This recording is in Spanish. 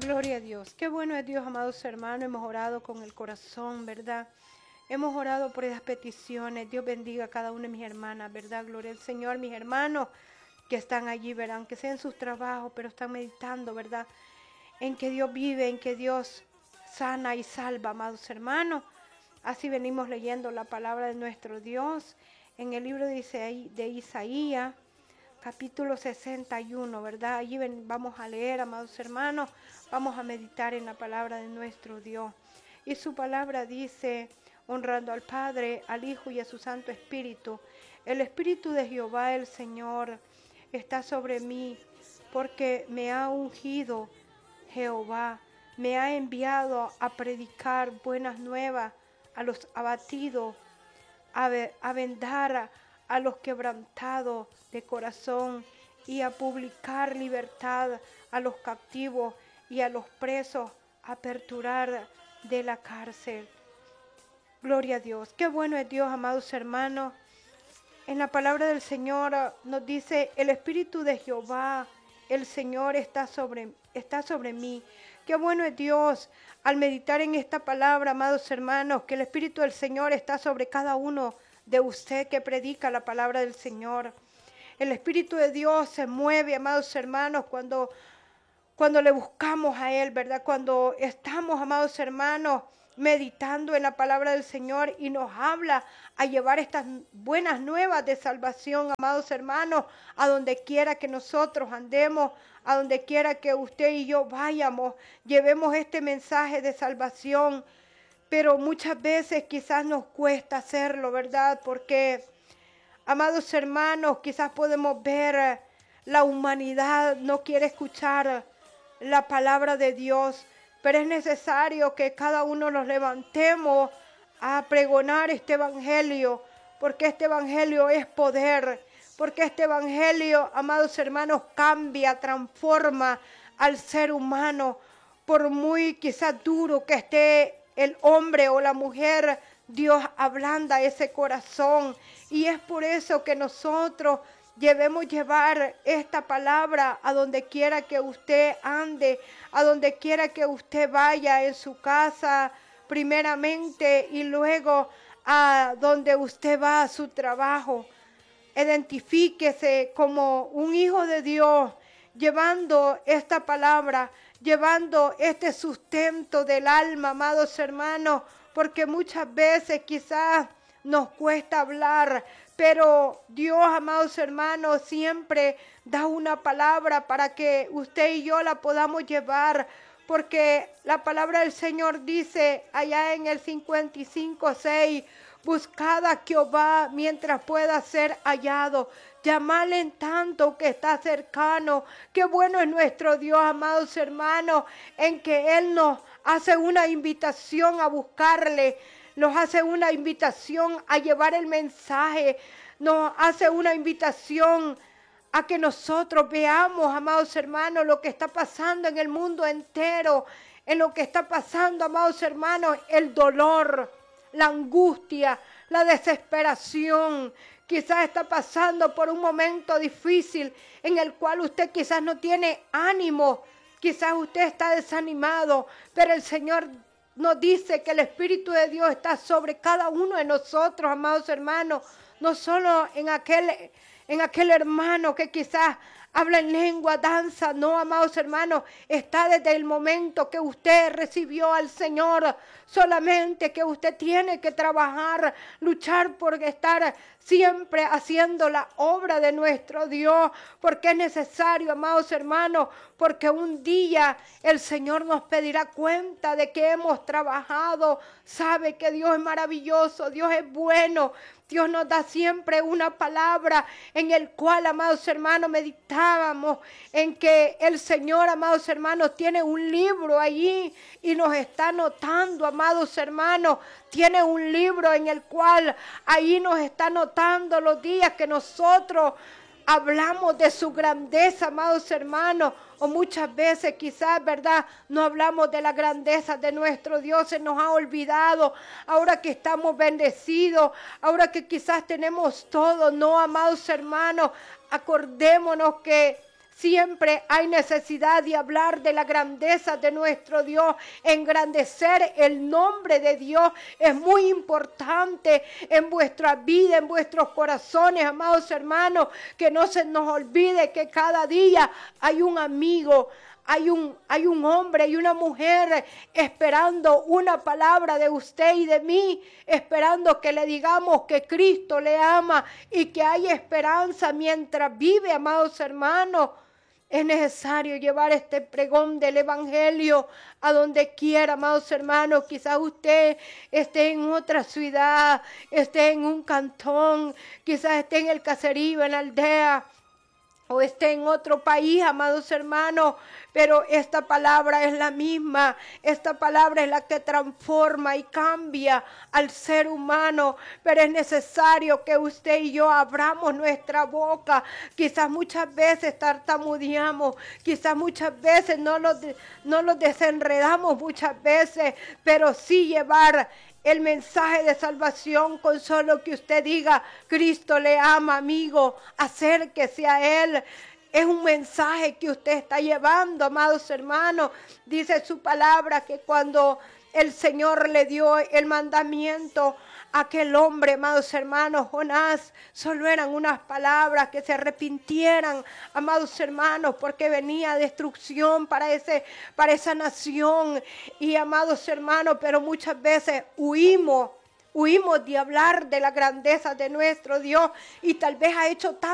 Gloria a Dios. Qué bueno es Dios, amados hermanos. Hemos orado con el corazón, ¿verdad? Hemos orado por esas peticiones. Dios bendiga a cada una de mis hermanas, ¿verdad? Gloria al Señor, mis hermanos que están allí, ¿verdad? Aunque sea en sus trabajos, pero están meditando, ¿verdad? En que Dios vive, en que Dios sana y salva, amados hermanos. Así venimos leyendo la palabra de nuestro Dios en el libro de Isaías, capítulo 61, ¿verdad? Allí vamos a leer, amados hermanos, vamos a meditar en la palabra de nuestro Dios. Y su palabra dice, honrando al Padre, al Hijo y a su Santo Espíritu. El Espíritu de Jehová, el Señor, está sobre mí, porque me ha ungido Jehová, me ha enviado a predicar buenas nuevas a los abatidos, a vendar a los quebrantados de corazón y a publicar libertad a los captivos y a los presos, aperturar de la cárcel. Gloria a Dios. Qué bueno es Dios, amados hermanos. En la palabra del Señor nos dice, el Espíritu de Jehová, el Señor está sobre mí. Qué bueno es Dios al meditar en esta palabra, amados hermanos, que el Espíritu del Señor está sobre cada uno de usted que predica la palabra del Señor. El Espíritu de Dios se mueve, amados hermanos, cuando le buscamos a Él, ¿verdad? Cuando estamos, amados hermanos, meditando en la palabra del Señor y nos habla a llevar estas buenas nuevas de salvación, amados hermanos, a donde quiera que nosotros andemos, a donde quiera que usted y yo vayamos, llevemos este mensaje de salvación. Pero muchas veces quizás nos cuesta hacerlo, ¿verdad? Porque, amados hermanos, quizás podemos ver la humanidad no quiere escuchar la palabra de Dios, pero es necesario que cada uno nos levantemos a pregonar este evangelio, porque este evangelio es poder, porque este evangelio, amados hermanos, cambia, transforma al ser humano. Por muy quizás duro que esté el hombre o la mujer, Dios ablanda ese corazón, y es por eso que nosotros debemos llevar esta palabra a donde quiera que usted ande, a donde quiera que usted vaya, en su casa primeramente y luego a donde usted va a su trabajo. Identifíquese como un hijo de Dios, llevando esta palabra, llevando este sustento del alma, amados hermanos, porque muchas veces quizás nos cuesta hablar, pero Dios, amados hermanos, siempre da una palabra para que usted y yo la podamos llevar, porque la palabra del Señor dice allá en el 55:6, buscad a Jehová mientras pueda ser hallado, llamadle en tanto que está cercano. Qué bueno es nuestro Dios, amados hermanos, en que Él nos hace una invitación a buscarle, nos hace una invitación a llevar el mensaje, nos hace una invitación a que nosotros veamos, amados hermanos, lo que está pasando en el mundo entero, en lo que está pasando, amados hermanos, el dolor, la angustia, la desesperación. Quizás está pasando por un momento difícil en el cual usted quizás no tiene ánimo, quizás usted está desanimado, pero el Señor nos dice que el Espíritu de Dios está sobre cada uno de nosotros, amados hermanos, no solo en aquel hermano que quizás habla en lengua, danza, no, amados hermanos, está desde el momento que usted recibió al Señor, solamente que usted tiene que trabajar, luchar por estar siempre haciendo la obra de nuestro Dios, porque es necesario, amados hermanos, porque un día el Señor nos pedirá cuenta de que hemos trabajado. Sabe que Dios es maravilloso, Dios es bueno, Dios nos da siempre una palabra en el cual, amados hermanos, meditábamos en que el Señor, amados hermanos, tiene un libro allí y nos está anotando, amados hermanos, tiene un libro en el cual ahí nos está anotando los días que nosotros hablamos de su grandeza, amados hermanos, o muchas veces quizás, ¿verdad?, no hablamos de la grandeza de nuestro Dios, se nos ha olvidado, ahora que estamos bendecidos, ahora que quizás tenemos todo, no, amados hermanos, acordémonos que Siempre hay necesidad de hablar de la grandeza de nuestro Dios. Engrandecer el nombre de Dios es muy importante en vuestra vida, en vuestros corazones, amados hermanos. Que no se nos olvide que cada día hay un amigo, hay un hombre y una mujer esperando una palabra de usted y de mí, esperando que le digamos que Cristo le ama y que hay esperanza mientras vive, amados hermanos. Es necesario llevar este pregón del evangelio a donde quiera, amados hermanos. Quizás usted esté en otra ciudad, esté en un cantón, quizás esté en el caserío, en la aldea, o esté en otro país, amados hermanos, pero esta palabra es la misma. Esta palabra es la que transforma y cambia al ser humano, pero es necesario que usted y yo abramos nuestra boca. Quizás muchas veces tartamudeamos, quizás muchas veces no lo desenredamos muchas veces, pero sí llevar el mensaje de salvación con solo que usted diga: Cristo le ama, amigo, acérquese a Él. Es un mensaje que usted está llevando, amados hermanos. Dice su palabra que cuando el Señor le dio el mandamiento a aquel hombre, amados hermanos, Jonás, solo eran unas palabras: que se arrepintieran, amados hermanos, porque venía destrucción para esa nación. Y amados hermanos, pero muchas veces huimos de hablar de la grandeza de nuestro Dios, y tal vez ha hecho tanto